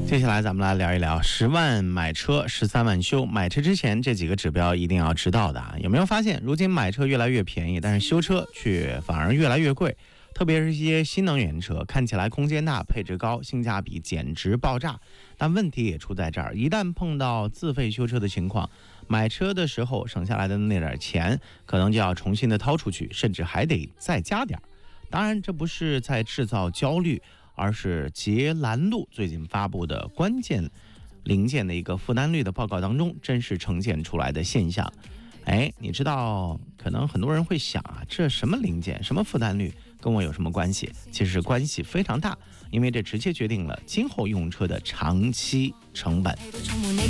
接下来咱们来聊一聊10万买车13万修。买车之前这几个指标一定要知道的啊。有没有发现如今买车越来越便宜，但是修车却反而越来越贵？特别是一些新能源车，看起来空间大、配置高、性价比简直爆炸，但问题也出在这儿，一旦碰到自费修车的情况，买车的时候省下来的那点钱可能就要重新的掏出去，甚至还得再加点。当然这不是在制造焦虑，而是捷蓝路最近发布的关键零件的一个负担率的报告当中真实呈现出来的现象。你知道可能很多人会想啊，这什么零件什么负担率跟我有什么关系？其实关系非常大，因为这直接决定了今后用车的长期成本。